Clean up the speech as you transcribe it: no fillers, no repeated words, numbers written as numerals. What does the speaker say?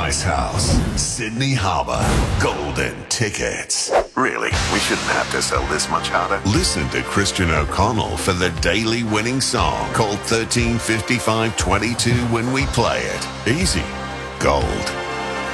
Icehouse, Sydney Harbour, golden tickets. Really, we shouldn't have to sell this much harder. Listen to Christian O'Connell for the daily winning song called 135522 when we play it. Easy. Gold.